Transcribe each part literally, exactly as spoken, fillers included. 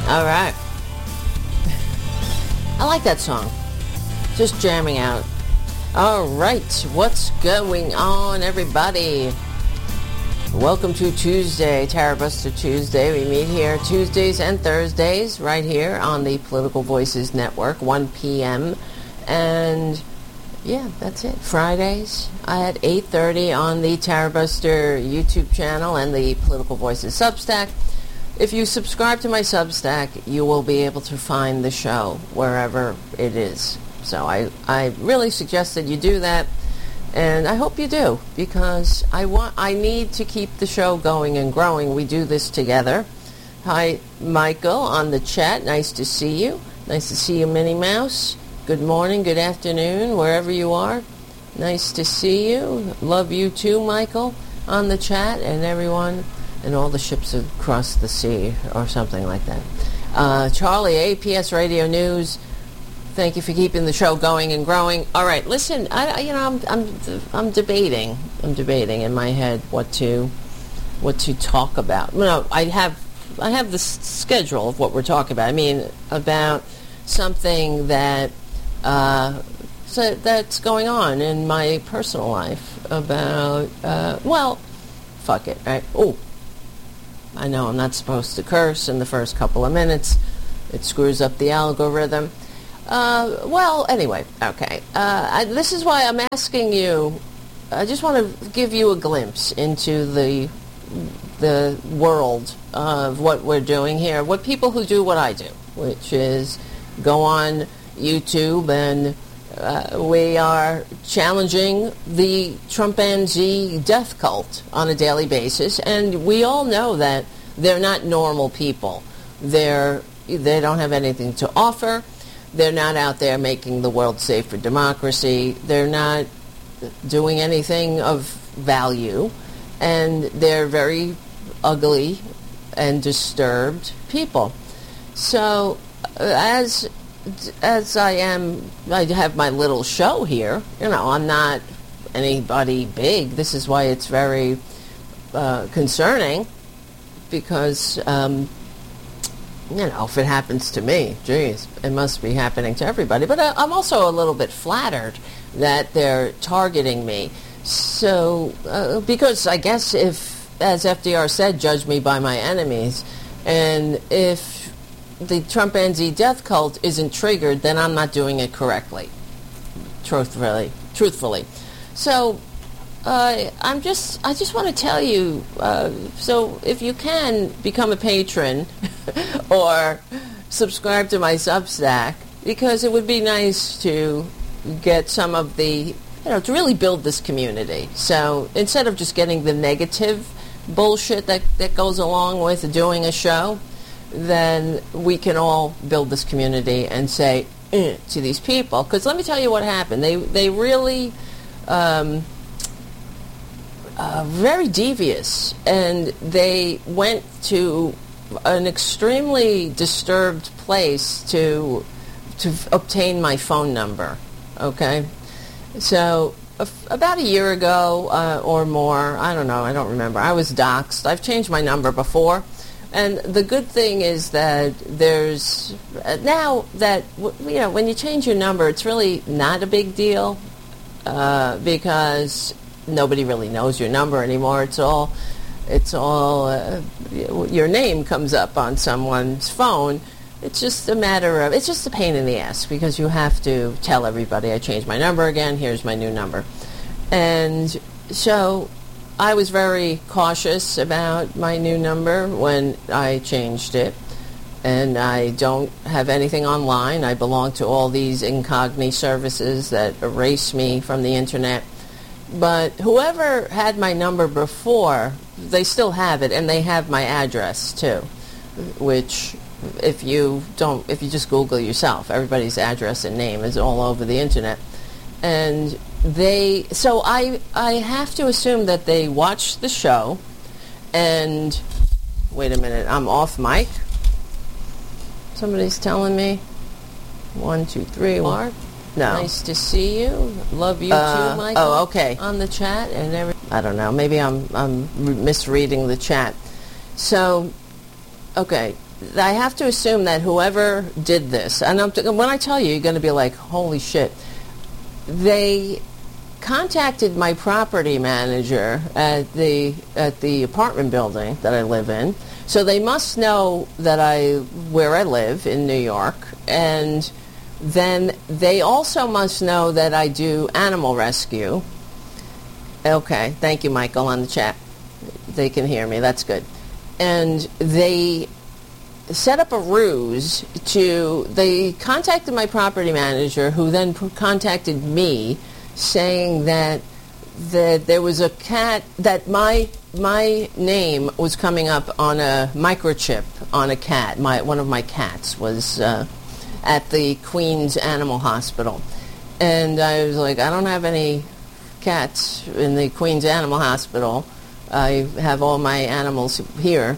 All right. I like that song. Just jamming out. All right. What's going on, everybody? Welcome to Tuesday, Tara Buster Tuesday. We meet here Tuesdays and Thursdays right here on the Political Voices Network, one p.m. And yeah, that's it. Fridays at eight thirty on the Tara Buster YouTube channel and the Political Voices Substack. If you subscribe to my Substack, you will be able to find the show wherever it is. So I, I really suggest that you do that, and I hope you do, because I want I need to keep the show going and growing. We do this together. Hi, Michael, on the chat. Nice to see you. Nice to see you, Minnie Mouse. Good morning, good afternoon, wherever you are. Nice to see you. Love you too, Michael, on the chat, and everyone, and all the ships across the sea, or something like that. Uh, Charlie, A P S Radio News. Thank you for keeping the show going and growing. All right, listen. I, you know, I'm, I'm, I'm debating. I'm debating in my head what to, what to talk about. No, I have, I have the s- schedule of what we're talking about. I mean, about something that. Uh, so that's going on in my personal life about, uh, well, fuck it, right? Oh, I know I'm not supposed to curse in the first couple of minutes. It screws up the algorithm. Uh, well, anyway, okay. Uh, I, this is why I'm asking you, I just want to give you a glimpse into the the world of what we're doing here, what people who do what I do, which is go on YouTube, and uh, we are challenging the Trumpanzee death cult on a daily basis, and we all know that they're not normal people. They're they don't have anything to offer. They're not out there making the world safe for democracy. They're not doing anything of value, and they're very ugly and disturbed people. So uh, as As I am, I have my little show here. You know, I'm not anybody big. This is why it's very uh, concerning, because, um, you know, if it happens to me, geez, it must be happening to everybody. But I, I'm also a little bit flattered that they're targeting me. So, uh, because I guess if, as F D R said, judge me by my enemies, and if the Trumpanzee death cult isn't triggered, then I'm not doing it correctly. Truthfully, truthfully. So uh, I'm just, I just want to tell you. Uh, so if you can become a patron or subscribe to my Substack, because it would be nice to get some of the, you know, to really build this community. So instead of just getting the negative bullshit that that goes along with doing a show, then we can all build this community and say eh, to these people. Because let me tell you what happened. They they really um, uh, very devious, and they went to an extremely disturbed place to to f- obtain my phone number. Okay, so uh, about a year ago uh, or more, I don't know, I don't remember. I was doxxed. I've changed my number before. And the good thing is that there's, uh, now that, w- you know, when you change your number, it's really not a big deal uh, because nobody really knows your number anymore. It's all, it's all, uh, your name comes up on someone's phone. It's just a matter of, it's just a pain in the ass because you have to tell everybody, I changed my number again, here's my new number. And so I was very cautious about my new number when I changed it, and I don't have anything online. I belong to all these incognito services that erase me from the internet. But whoever had my number before, they still have it, and they have my address too, which if you don't, if you just Google yourself, everybody's address and name is all over the internet. And they, so I, I have to assume that they watched the show, and, wait a minute, I'm off mic. Somebody's telling me. One, two, three, Mark. No. Nice to see you. Love you uh, too, Michael. Oh, okay. On the chat and every. I don't know. Maybe I'm I'm misreading the chat. So, okay. I have to assume that whoever did this, and I'm, when I tell you, you're going to be like, holy shit. They contacted my property manager at the at the apartment building that I live in. So they must know that I where I live in New York, and then they also must know that I do animal rescue. Okay, thank you, Michael, on the chat. They can hear me. That's good. And they set up a ruse to, they contacted my property manager, who then contacted me, saying that that there was a cat, that my my name was coming up on a microchip on a cat. My one of my cats was uh, at the Queens Animal Hospital, and I was like, I don't have any cats in the Queens Animal Hospital. I have all my animals here.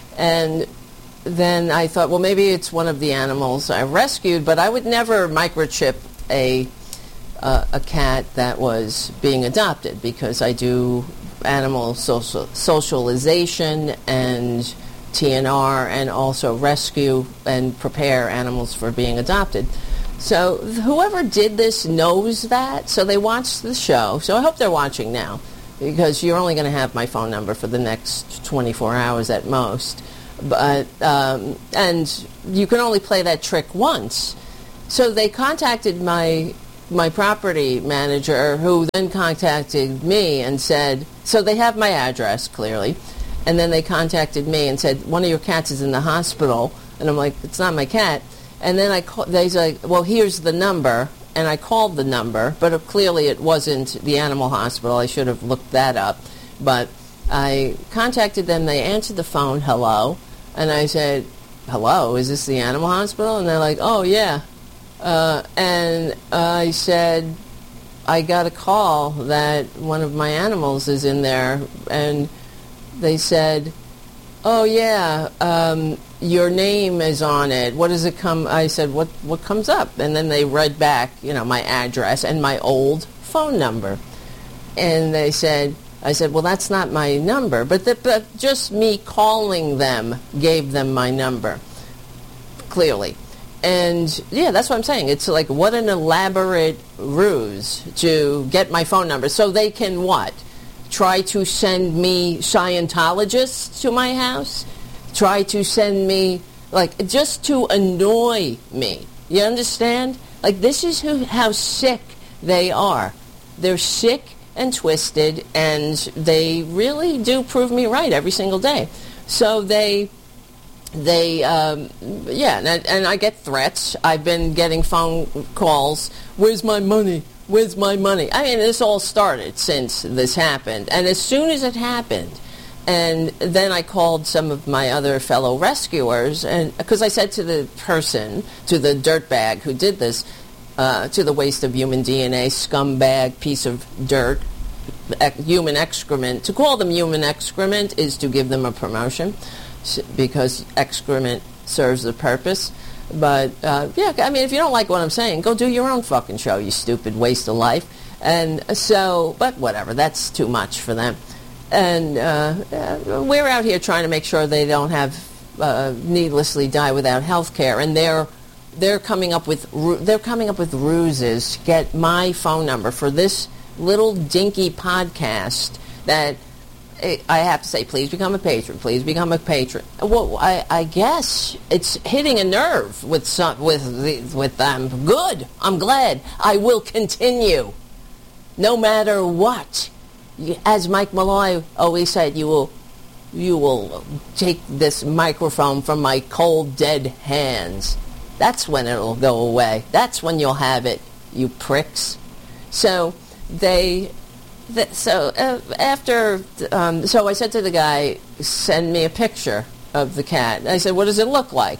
And then I thought, well, maybe it's one of the animals I rescued, but I would never microchip a uh, a cat that was being adopted, because I do animal social, socialization and T N R, and also rescue and prepare animals for being adopted. So whoever did this knows that, so they watched the show. So I hope they're watching now, because you're only going to have my phone number for the next twenty-four hours at most. But um, and you can only play that trick once. So they contacted my my property manager, who then contacted me and said, so they have my address clearly, and then they contacted me and said, one of your cats is in the hospital. And I'm like, it's not my cat. And then I call, they say, well, here's the number. And I called the number, but uh, clearly it wasn't the animal hospital. I should have looked that up. But I contacted them. They answered the phone, hello. And I said, hello, is this the animal hospital? And they're like, oh, yeah. Uh, and I said, I got a call that one of my animals is in there. And they said, oh, yeah, um, your name is on it. What does it come? I said, what what comes up? And then they read back, you know, my address and my old phone number. And they said, I said, well, that's not my number. But, the, but just me calling them gave them my number, clearly. And, yeah, that's what I'm saying. It's like, what an elaborate ruse to get my phone number. So they can what? Try to send me Scientologists to my house? Try to send me, like, just to annoy me. You understand? Like, this is who, how sick they are. They're sick and twisted, and they really do prove me right every single day. So they, they, um, yeah, and, and I get threats. I've been getting phone calls. Where's my money? Where's my money? I mean, this all started since this happened. And as soon as it happened, and then I called some of my other fellow rescuers, and because I said to the person, to the dirtbag who did this, uh, to the waste of human D N A, scumbag, piece of dirt, ec- human excrement, to call them human excrement is to give them a promotion, because excrement serves the purpose. But, uh, yeah, I mean, if you don't like what I'm saying, go do your own fucking show, you stupid waste of life. And so, but whatever, that's too much for them. And uh, uh, we're out here trying to make sure they don't have uh, needlessly die without health care. And they're they're coming up with they're coming up with ruses to get my phone number for this little dinky podcast that I have to say, please become a patron. Please become a patron. Well, I, I guess it's hitting a nerve with some, with the, with them. Good. I'm glad. I will continue, no matter what. As Mike Malloy always said, you will, you will take this microphone from my cold, dead hands. That's when it'll go away. That's when you'll have it, you pricks. So they. The, so uh, after, um, so I said to the guy, send me a picture of the cat. And I said, what does it look like?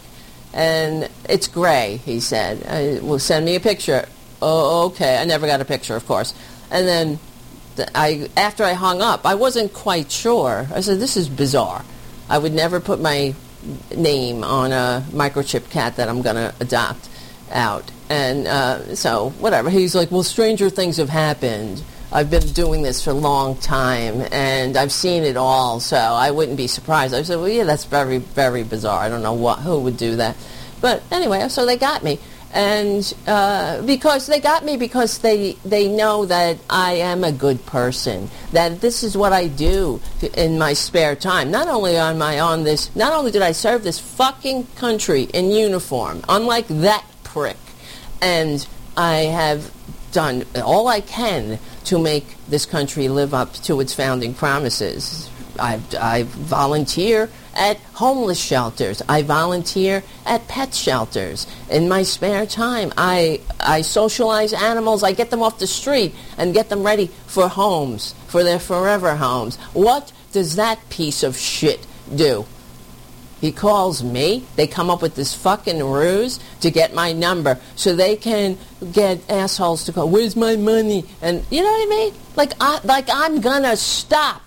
And it's gray, he said. I, well, send me a picture. Oh, okay. I never got a picture, of course. And then the, I, after I hung up, I wasn't quite sure. I said, this is bizarre. I would never put my name on a microchip cat that I'm going to adopt out. And uh, so, whatever. He's like, well, stranger things have happened. I've been doing this for a long time, and I've seen it all, so I wouldn't be surprised. I said, well, yeah, that's very, very bizarre. I don't know what who would do that. But anyway, so they got me. And uh, because they got me because they, they know that I am a good person, that this is what I do in my spare time. Not only am I on this, not only did I serve this fucking country in uniform, unlike that prick, and I have done all I can to make this country live up to its founding promises. I, I volunteer at homeless shelters. I volunteer at pet shelters. In my spare time, I I socialize animals. I get them off the street and get them ready for homes, for their forever homes. What does that piece of shit do? He calls me. They come up with this fucking ruse to get my number so they can get assholes to go, where's my money? And you know what I mean? Like, I, like I'm gonna stop.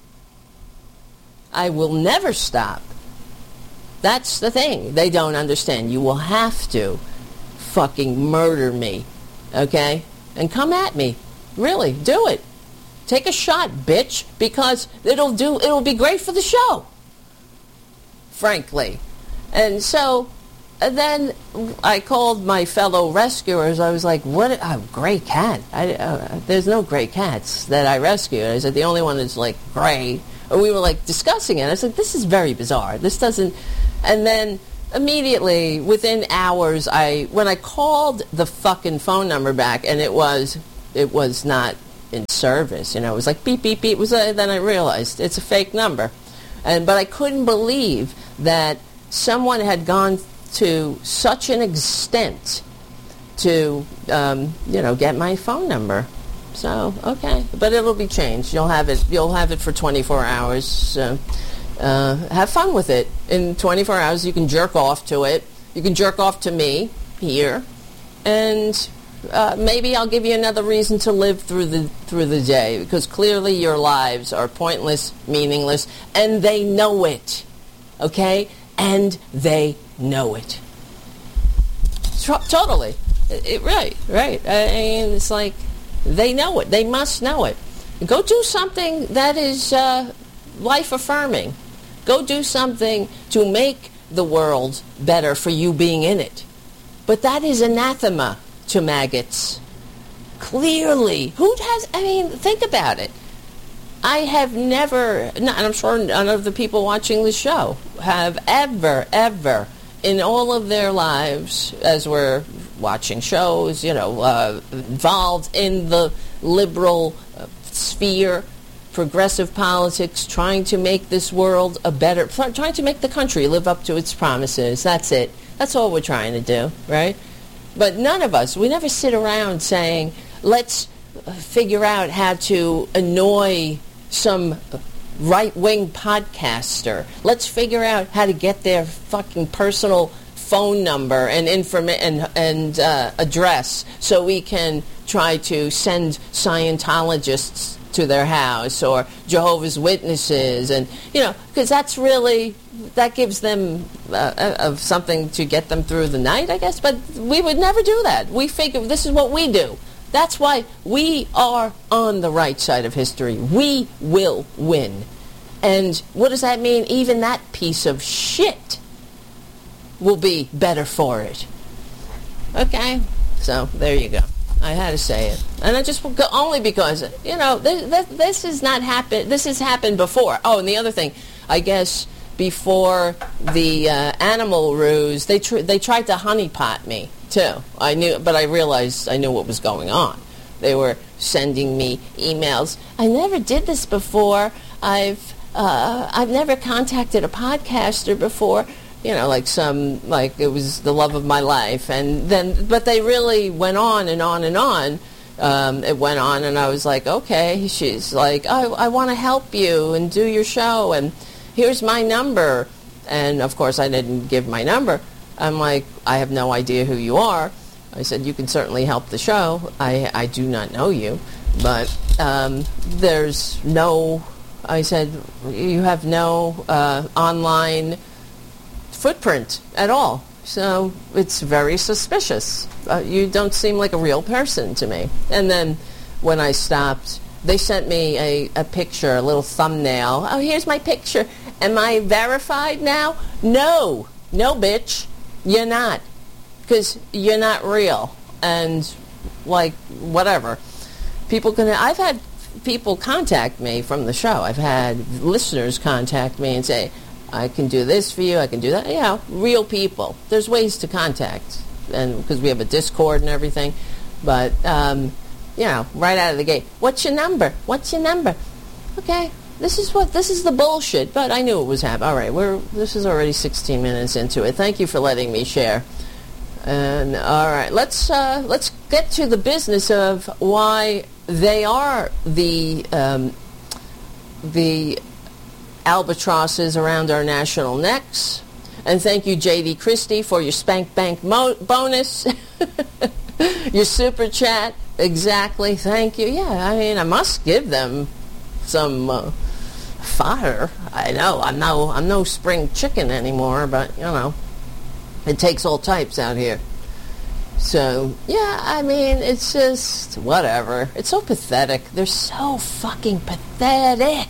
I will never stop. That's the thing. They don't understand. You will have to fucking murder me, okay? And come at me. Really, do it. Take a shot, bitch, because it'll do. It'll be great for the show, frankly. And so and then I called my fellow rescuers. I was like, what a gray cat. I, uh, there's no gray cats that I rescued. I said, the only one is like gray. We were like discussing it. I said, this is very bizarre. This doesn't... And then immediately, within hours, I when I called the fucking phone number back, and it was it was not in service. You know, it was like beep, beep, beep. It was a, then I realized it's a fake number. And But I couldn't believe that someone had gone to such an extent to, um, you know, get my phone number. So, okay. But it'll be changed. You'll have it You'll have it for twenty-four hours. So, uh, have fun with it. In twenty-four hours, you can jerk off to it. You can jerk off to me here. And uh, maybe I'll give you another reason to live through the through the day. Because clearly your lives are pointless, meaningless, and they know it. Okay? And they know it. Tr- totally. It, it, right, right. I mean, it's like... They know it. They must know it. Go do something that is uh, life-affirming. Go do something to make the world better for you being in it. But that is anathema to maggots. Clearly. Who has... I mean, think about it. I have never... And I'm sure none of the people watching the show have ever, ever, in all of their lives, as we're... watching shows, you know, uh, involved in the liberal uh, sphere, progressive politics, trying to make this world a better, trying to make the country live up to its promises. That's it. That's all we're trying to do, right? But none of us, we never sit around saying, let's figure out how to annoy some right-wing podcaster. Let's figure out how to get their fucking personal phone number and informa- and, and uh, address so we can try to send Scientologists to their house or Jehovah's Witnesses, and you know, because that's really, that gives them uh, of something to get them through the night, I guess. But we would never do that. We figure this is what we do. That's why we are on the right side of history. We will win. And what does that mean? Even that piece of shit will be better for it. Okay? So, there you go. I had to say it. And I just, only because, you know, this, this, this has not happened, this has happened before. Oh, and the other thing, I guess before the uh, animal ruse, they tr- they tried to honeypot me, too. I knew, but I realized I knew what was going on. They were sending me emails. I never did this before. I've, uh, I've never contacted a podcaster before. You know, like some, like it was the love of my life. And then, but they really went on and on and on. Um, it went on, and I was like, okay. She's like, oh, I want to help you and do your show, and here's my number. And, of course, I didn't give my number. I'm like, I have no idea who you are. I said, you can certainly help the show. I, I do not know you. But um, there's no, I said, you have no uh, online footprint at all. So it's very suspicious. Uh, you don't seem like a real person to me. And then when I stopped, they sent me a, a picture, a little thumbnail. Oh, here's my picture. Am I verified now? No. No, bitch. You're not. Because you're not real. And, like, whatever. People can... I've had people contact me from the show. I've had listeners contact me and say, I can do this for you, I can do that. You know, real people. There's ways to contact. And because we have a Discord and everything. But, um... you know, right out of the gate. What's your number? What's your number? Okay, this is what this is the bullshit. But I knew it was happening. All right, we're this is already sixteen minutes into it. Thank you for letting me share. And all right, let's uh, let's get to the business of why they are the um, the albatrosses around our national necks. And thank you, J D Christie, for your Spank Bank mo- bonus, your super chat. Exactly. Thank you. Yeah, I mean, I must give them some uh, fodder. I know. I'm no. I'm no spring chicken anymore. But you know, it takes all types out here. So yeah, I mean, it's just whatever. It's so pathetic. They're so fucking pathetic.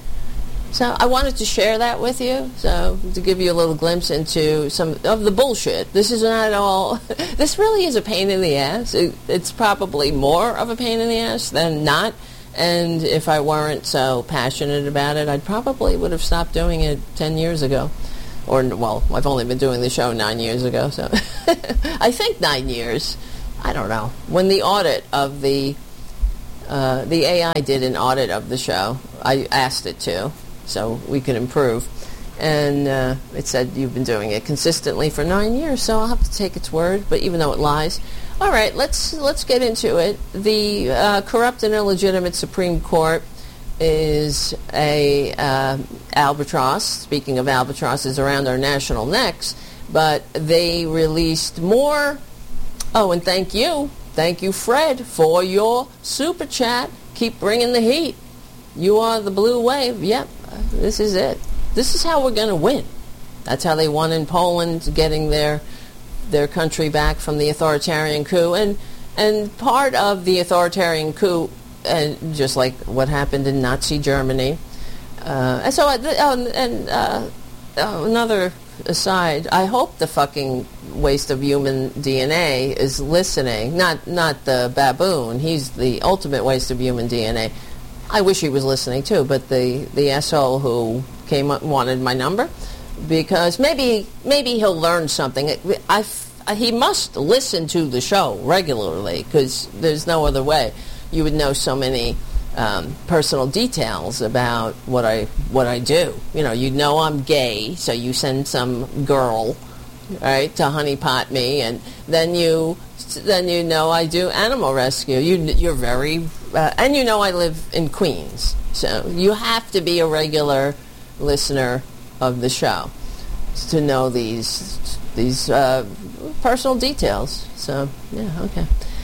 So I wanted to share that with you, so to give you a little glimpse into some of the bullshit. This is not all... This really is a pain in the ass. It, it's probably more of a pain in the ass than not. And if I weren't so passionate about it, I probably would have stopped doing it ten years ago. Or, well, I've only been doing the show nine years ago, so... I think nine years. I don't know. When the audit of the... Uh, the A I did an audit of the show. I asked it to. So we could improve. And uh, it said you've been doing it consistently for nine years, so I'll have to take its word, but even though it lies. All right, let's let's get into it. The uh, corrupt and illegitimate Supreme Court is a uh, albatross, speaking of albatrosses around our national necks, but they released more. Oh, and thank you. Thank you, Fred, for your super chat. Keep bringing the heat. You are the blue wave. Yep. This is it. This is how we're going to win. That's how they won in Poland, getting their their country back from the authoritarian coup. And and part of the authoritarian coup, and just like what happened in Nazi Germany. Uh, and so, uh, oh, and uh, oh, another aside, I hope the fucking waste of human D N A is listening. Not not the baboon. He's the ultimate waste of human D N A. I wish he was listening too, but the, the asshole who came up and wanted my number, because maybe maybe he'll learn something. I, I, he must listen to the show regularly, because there's no other way. You would know so many um, personal details about what I what I do. You know, you know I'm gay, so you send some girl, right, to honeypot me, and then you then you know I do animal rescue. You you're very Uh, and you know I live in Queens, so you have to be a regular listener of the show to know these these uh, personal details. So, yeah, okay.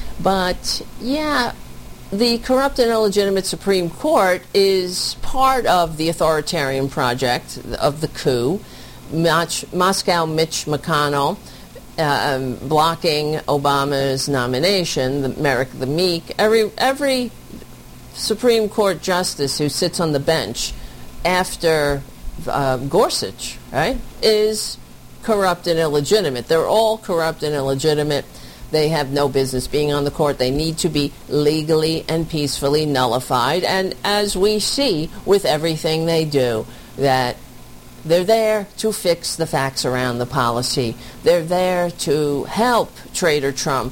But, yeah, the corrupt and illegitimate Supreme Court is part of the authoritarian project of the coup. Mach- Moscow Mitch McConnell Um, blocking Obama's nomination, the Merrick the Meek, every every Supreme Court justice who sits on the bench after uh, Gorsuch, right, is corrupt and illegitimate. They're all corrupt and illegitimate. They have no business being on the court. They need to be legally and peacefully nullified. And as we see with everything they do, that they're there to fix the facts around the policy. They're there to help Trader Trump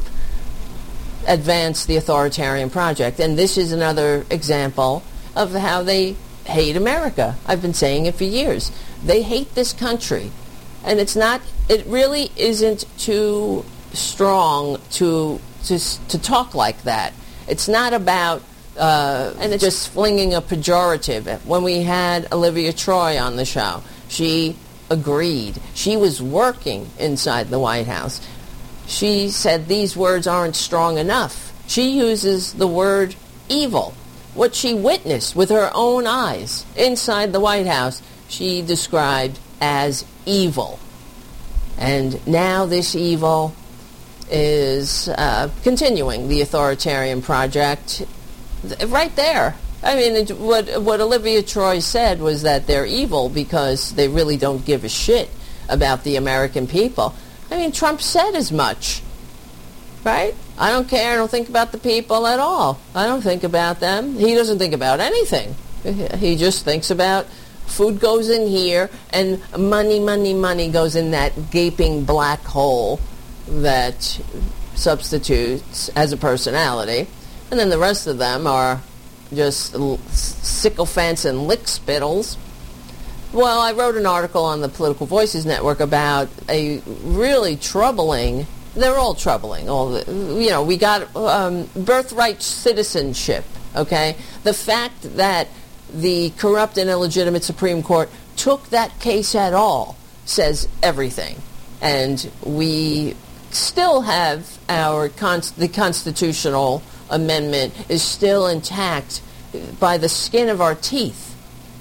advance the authoritarian project. And this is another example of how they hate America. I've been saying it for years. They hate this country. And it's not, it really isn't too strong to to, to talk like that. It's not about Uh, and it's just flinging a pejorative. When we had Olivia Troy on the show, she agreed. She was working inside the White House. She said these words aren't strong enough. She uses the word evil. What she witnessed with her own eyes inside the White House, she described as evil. And now this evil is uh, continuing the authoritarian project right there. I mean, it, what what Olivia Troy said was that they're evil because they really don't give a shit about the American people. I mean, Trump said as much, right? I don't care. I don't think about the people at all. I don't think about them. He doesn't think about anything. He just thinks about food goes in here and money, money, money goes in that gaping black hole that substitutes as a personality. And then the rest of them are just sycophants and lick spittles. Well, I wrote an article on the Political Voices Network about a really troubling, they're all troubling, all the, you know, we got um, birthright citizenship, okay? The fact that the corrupt and illegitimate Supreme Court took that case at all says everything. And we still have our, con- the constitutional amendment is still intact by the skin of our teeth,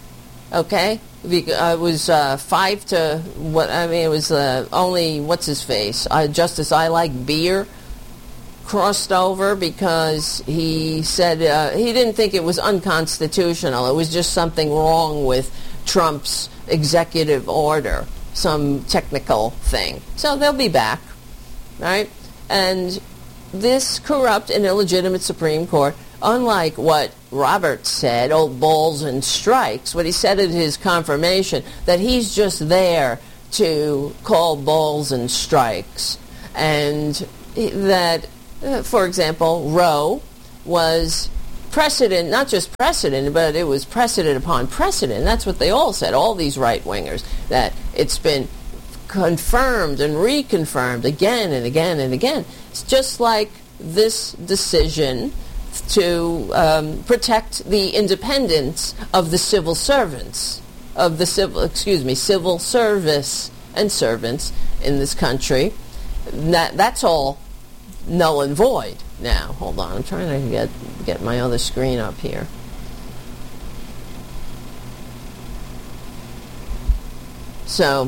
okay? It was uh, five to what I mean. It was uh, only what's his face, uh, Justice I Like Beer, crossed over because he said uh, he didn't think it was unconstitutional. It was just something wrong with Trump's executive order, some technical thing. So they'll be back, right? And this corrupt and illegitimate Supreme Court, unlike what Roberts said, old balls and strikes, what he said at his confirmation, that he's just there to call balls and strikes. And that, uh, for example, Roe was precedent, not just precedent, but it was precedent upon precedent. That's what they all said, all these right-wingers, that it's been confirmed and reconfirmed again and again and again. It's just like this decision to um, protect the independence of the civil servants, of the civil, excuse me, civil service and servants in this country. That that's all null and void now. Hold on, I'm trying to get get my other screen up here. So,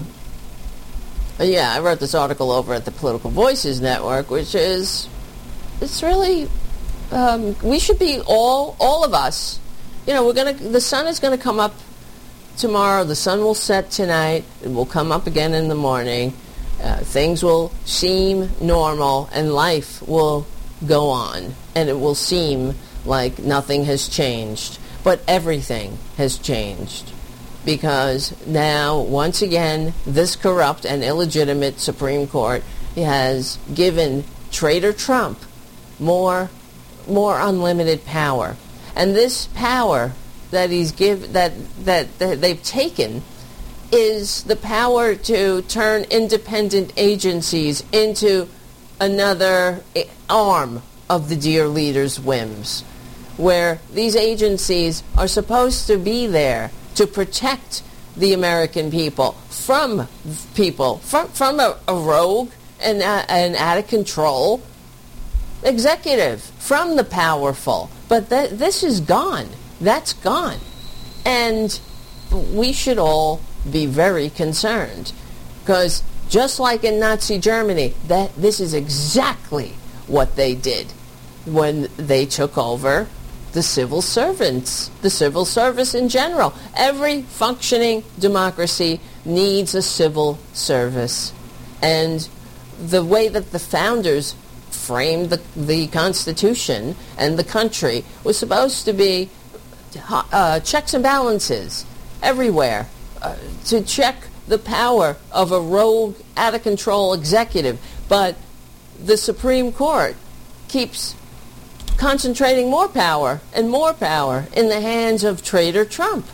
yeah, I wrote this article over at the Political Voices Network, which is, it's really, um, we should be all, all of us, you know, we're going to, the sun is going to come up tomorrow, the sun will set tonight, it will come up again in the morning, uh, things will seem normal, and life will go on, and it will seem like nothing has changed, but everything has changed. Because now, once again, this corrupt and illegitimate Supreme Court has given traitor Trump more, more unlimited power, and this power that he's give that, that that they've taken is the power to turn independent agencies into another arm of the dear leader's whims, where these agencies are supposed to be there to protect the American people from people, from, from a, a rogue and uh, an out-of-control executive, from the powerful. But th- this is gone. That's gone. And we should all be very concerned, because just like in Nazi Germany, that this is exactly what they did when they took over the civil servants, the civil service in general. Every functioning democracy needs a civil service. And the way that the founders framed the, the Constitution and the country was supposed to be uh, checks and balances everywhere uh, to check the power of a rogue, out-of-control executive. But the Supreme Court keeps concentrating more power and more power in the hands of traitor Trump.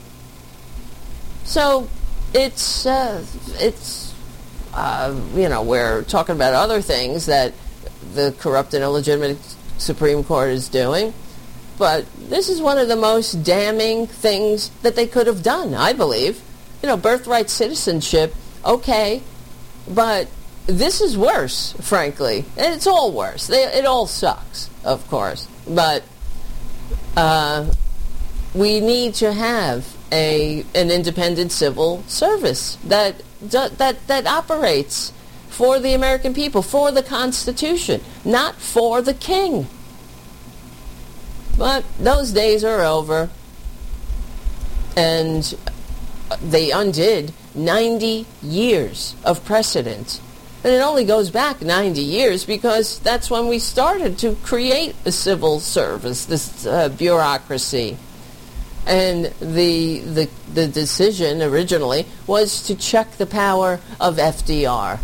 So it's, uh, it's uh, you know, we're talking about other things that the corrupt and illegitimate Supreme Court is doing, but this is one of the most damning things that they could have done, I believe. You know, birthright citizenship, okay, but this is worse, frankly. And it's all worse. They, it all sucks, of course. But uh, we need to have a an independent civil service that that that operates for the American people, for the Constitution, not for the king. But those days are over, and they undid ninety years of precedent. And it only goes back ninety years because that's when we started to create a civil service, this uh, bureaucracy. And the, the the decision originally was to check the power of F D R.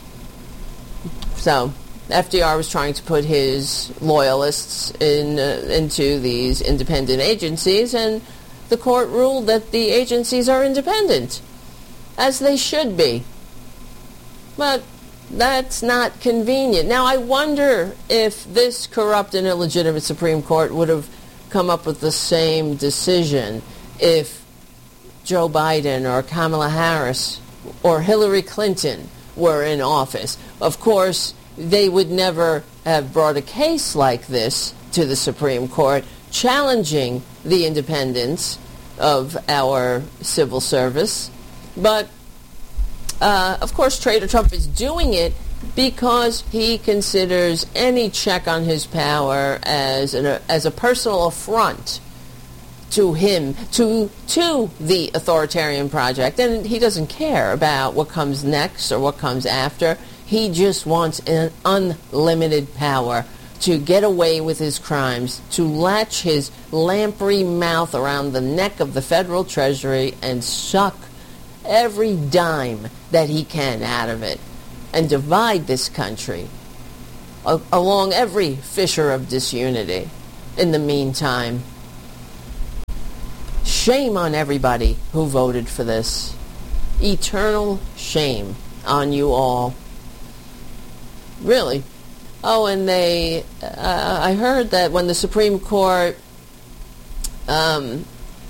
So F D R was trying to put his loyalists in uh, into these independent agencies, and the court ruled that the agencies are independent, as they should be. But that's not convenient. Now, I wonder if this corrupt and illegitimate Supreme Court would have come up with the same decision if Joe Biden or Kamala Harris or Hillary Clinton were in office. Of course, they would never have brought a case like this to the Supreme Court challenging the independence of our civil service. But Uh, of course, Trader Trump is doing it because he considers any check on his power as an, as a personal affront to him, to to the authoritarian project, and he doesn't care about what comes next or what comes after. He just wants an unlimited power to get away with his crimes, to latch his lamprey mouth around the neck of the federal treasury and suck every dime that he can out of it, and divide this country a- along every fissure of disunity. In the meantime, shame on everybody who voted for this. Eternal shame on you all. Really. Oh, and they, uh, I heard that when the Supreme Court, um,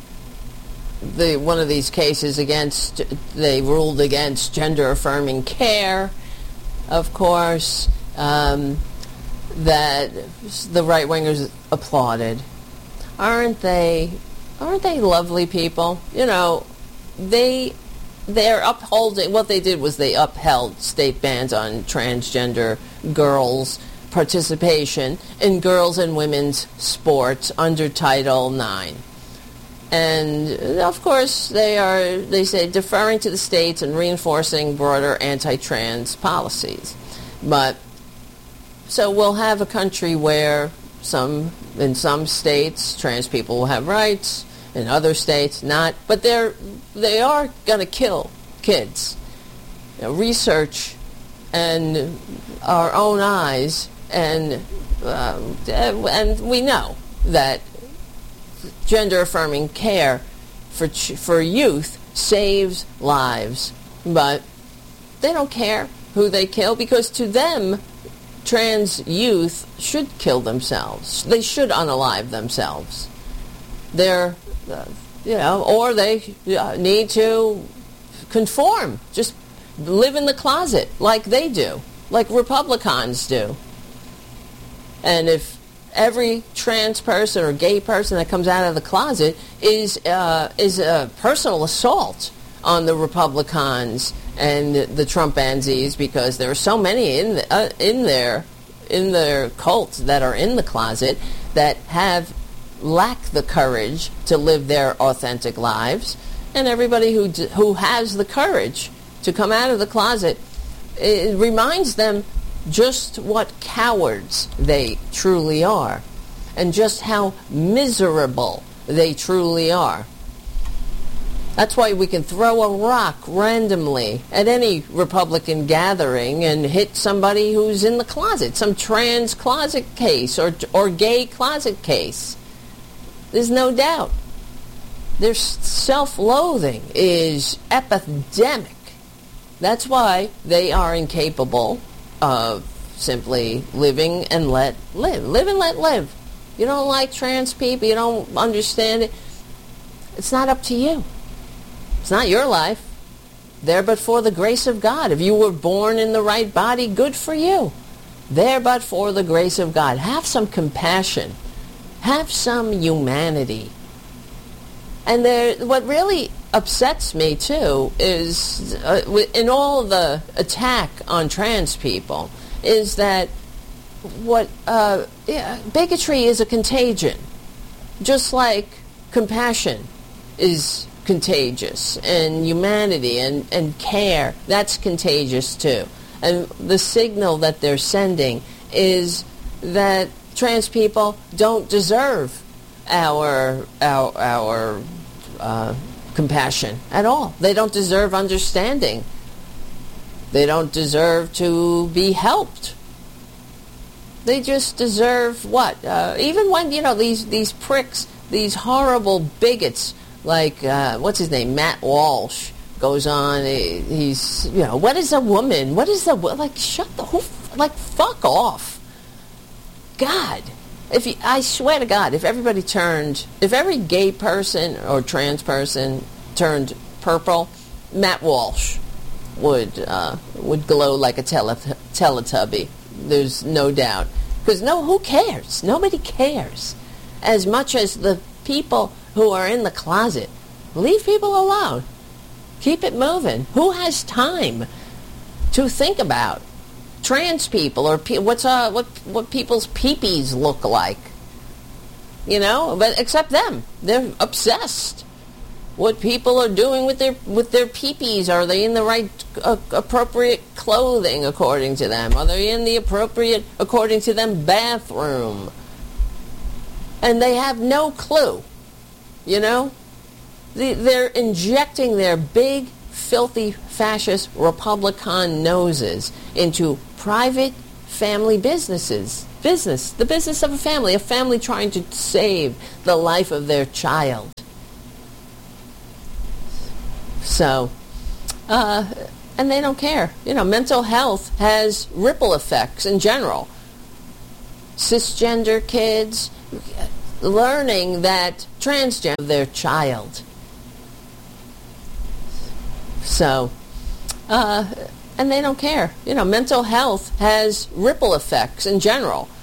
the one of these cases against, they ruled against gender-affirming care, of course, um, that the right-wingers applauded. Aren't they, aren't they lovely people? You know, they, they're upholding, what they did was they upheld state bans on transgender girls' participation in girls' and women's sports under Title nine. And, of course, they are, they say, deferring to the states and reinforcing broader anti-trans policies. But, so we'll have a country where some, in some states, trans people will have rights, in other states not. But they're, they are going to kill kids. You know, research and our own eyes, and, uh, and we know that gender-affirming care for ch- for youth saves lives, but they don't care who they kill, because to them, trans youth should kill themselves. They should unalive themselves. They're, uh, you know, or they uh, need to conform, just live in the closet like they do, like Republicans do. And if every trans person or gay person that comes out of the closet is uh, is a personal assault on the Republicans and the Trumpansies, because there are so many in the, uh, in their in their cult that are in the closet that have lack the courage to live their authentic lives, and everybody who d- who has the courage to come out of the closet, it reminds them just what cowards they truly are, and just how miserable they truly are. That's why we can throw a rock randomly at any Republican gathering and hit somebody who's in the closet, some trans closet case or or gay closet case. There's no doubt. Their self-loathing is epidemic. That's why they are incapable of simply living and let live. Live and let live. You don't like trans people, you don't understand it. It's not up to you. It's not your life. There but for the grace of God. If you were born in the right body, good for you. There but for the grace of God. Have some compassion. Have some humanity. And there, what really upsets me, too, is uh, in all the attack on trans people, is that what uh, yeah, bigotry is a contagion. Just like compassion is contagious, and humanity and, and care, that's contagious too. And the signal that they're sending is that trans people don't deserve our our our uh, compassion at all. They don't deserve understanding. They don't deserve to be helped. They just deserve what? Uh, even when, you know, these these pricks, these horrible bigots, like uh, what's his name, Matt Walsh, goes on. He, he's, you know, what is a woman? What is a like? Shut the who? Like, fuck off. God, if you, I swear to God, if everybody turned, if every gay person or trans person turned purple, Matt Walsh would uh, would glow like a tele- Teletubby. There's no doubt. Because no, who cares? Nobody cares. As much as the people who are in the closet. Leave people alone. Keep it moving. Who has time to think about trans people or pe- what's uh what what people's peepees look like? You know, but except them, they're obsessed. What people are doing with their with their peepees? Are they in the right uh, appropriate clothing according to them? Are they in the appropriate according to them bathroom? And they have no clue. You know, the, they're injecting their big, filthy, fascist Republican noses into private family businesses. Business, the business of a family, a family trying to save the life of their child. So, uh, and they don't care. You know, mental health has ripple effects in general. Cisgender kids learning that transgender their child. So, uh, and they don't care. You know, mental health has ripple effects in general.